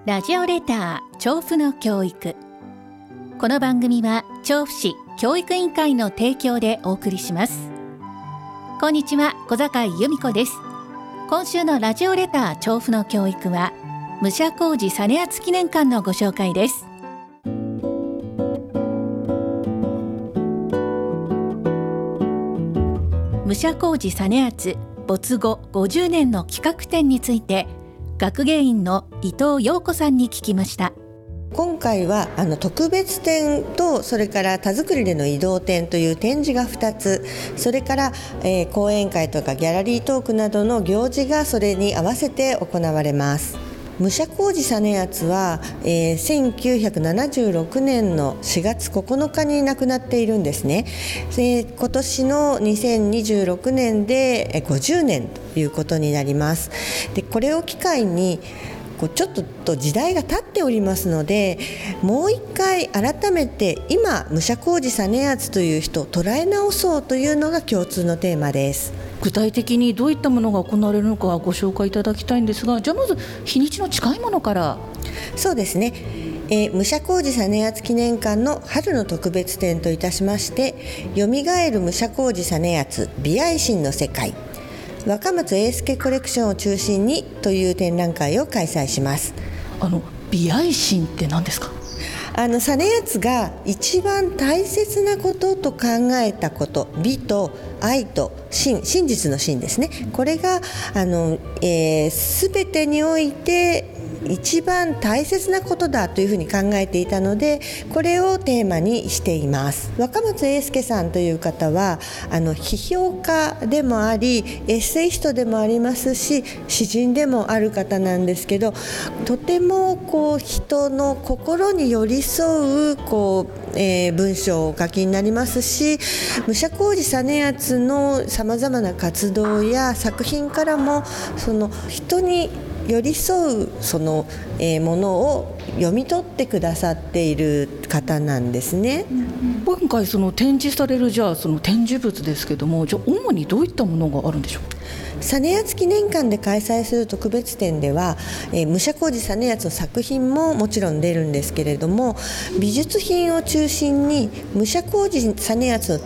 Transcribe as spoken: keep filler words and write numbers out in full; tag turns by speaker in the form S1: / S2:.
S1: ラジオレター調布の教育。この番組は調布市教育委員会の提供でお送りします。こんにちは、小坂井由美子です。今週のラジオレター調布の教育は武者小路実篤記念館のご紹介です。武者小路実篤没後ごじゅうねんの企画展について、学芸員の伊藤陽子さんに聞きました。
S2: 今回はあの特別展と、それから田作りでの移動展という展示がふたつ、それから、えー、講演会とかギャラリートークなどの行事がそれに合わせて行われます。武者小路実篤は、えー、せんきゅうひゃくななじゅうろくねんのしがつここのかに亡くなっているんですね。で、今年のにせんにじゅうろくねんでごじゅうねんということになります。で、これを機会にこうちょっと時代が経っておりますので、もう一回改めて今武者小路実篤という人を捉え直そうというのが共通のテーマです。
S3: 具体的にどういったものが行われるのかご紹介いただきたいんですが、じゃあまず日にちの近いものから。
S2: そうですね、えー、武者小路実篤記念館の春の特別展といたしまして、よみがえる武者小路実篤美愛心の世界若松英介コレクションを中心にという展覧会を開催します。
S3: あの美愛心って何ですか？
S2: あの実篤が一番大切なことと考えたこと、美と愛と真、真実の真ですね。これがあの、えー、全てにおいて一番大切なことだというふうに考えていたので、これをテーマにしています。若松英介さんという方はあの批評家でもあり、エッセイストでもありますし、詩人でもある方なんですけど、とてもこう人の心に寄り添うこう、えー、文章をお書きになりますし、武者小路実篤のさまざまな活動や作品からもその人に寄り添うその、えー、ものを読み取ってくださっている方なんですね。
S3: 今回その展示されるじゃあその展示物ですけども、じゃあ主にどういったものがあるんでしょう？
S2: 実篤記念館で開催する特別展では、えー、武者小路実篤の作品ももちろん出るんですけれども、美術品を中心に武者小路実篤の